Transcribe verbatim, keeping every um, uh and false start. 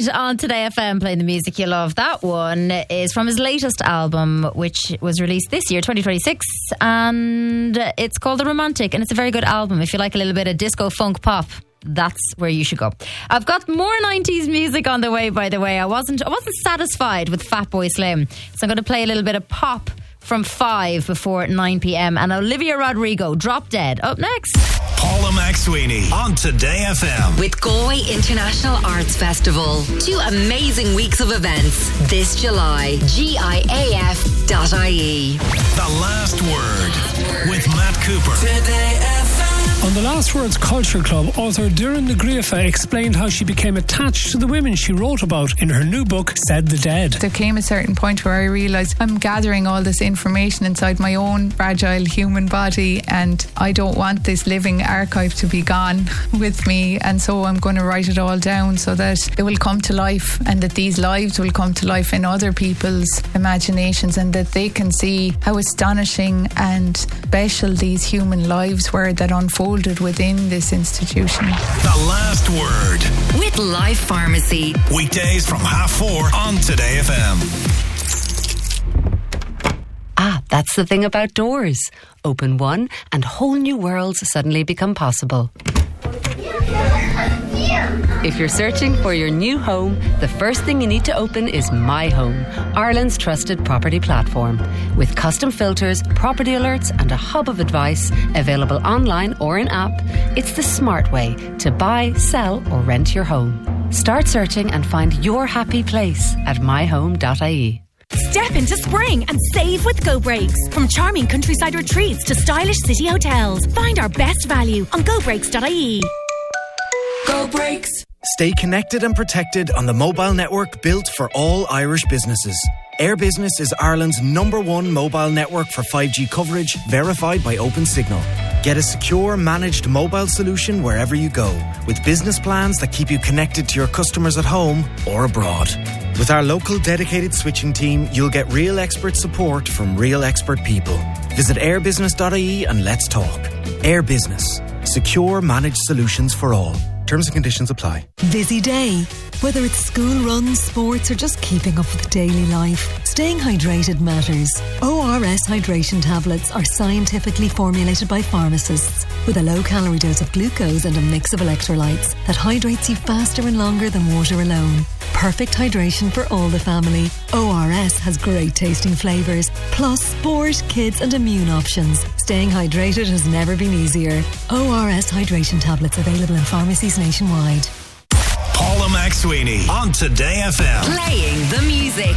Night on Today F M, playing the music you love. That one is from his latest album, which was released this year, twenty twenty-six, and it's called The Romantic, and it's a very good album. If you like a little bit of disco funk pop, that's where you should go. I've got more nineties music on the way, by the way. I wasn't I wasn't satisfied with Fatboy Slim, so I'm going to play a little bit of pop from five before nine p.m. and Olivia Rodrigo, Drop Dead, up next. Paula McSweeney on Today F M. With Galway International Arts Festival. Two amazing weeks of events this July. G I A F dot I E. The Last Word with Matt Cooper. Today F M. On the Last Words Culture Club, author Doireann Ní Ghríofa explained how she became attached to the women she wrote about in her new book, Said the Dead. There came a certain point where I realised I'm gathering all this information inside my own fragile human body, and I don't want this living archive to be gone with me, and so I'm going to write it all down so that it will come to life, and that these lives will come to life in other people's imaginations, and that they can see how astonishing and special these human lives were that unfolded within this institution. The Last Word with Life Pharmacy. Weekdays from half four on Today F M. Ah, that's the thing about doors. Open one and whole new worlds suddenly become possible. If you're searching for your new home, the first thing you need to open is My Home, Ireland's trusted property platform. With custom filters, property alerts and a hub of advice available online or in app, it's the smart way to buy, sell or rent your home. Start searching and find your happy place at my home dot I E. Step into spring and save with Go Breaks. From charming countryside retreats to stylish city hotels, find our best value on go breaks dot I E. Go Breaks. Stay connected and protected on the mobile network built for all Irish businesses. Air Business is Ireland's number one mobile network for five G coverage, verified by OpenSignal. Get a secure, managed mobile solution wherever you go, with business plans that keep you connected to your customers at home or abroad. With our local dedicated switching team, you'll get real expert support from real expert people. Visit air business dot I E and let's talk. Air Business. Secure, managed solutions for all. Terms and conditions apply. Busy day. Whether it's school runs, sports or just keeping up with daily life, staying hydrated matters. O R S hydration tablets are scientifically formulated by pharmacists with a low-calorie dose of glucose and a mix of electrolytes that hydrates you faster and longer than water alone. Perfect hydration for all the family. O R S has great tasting flavours, plus sport, kids and immune options. Staying hydrated has never been easier. O R S hydration tablets available in pharmacies nationwide. Paula McSweeney on Today F M. Playing the music.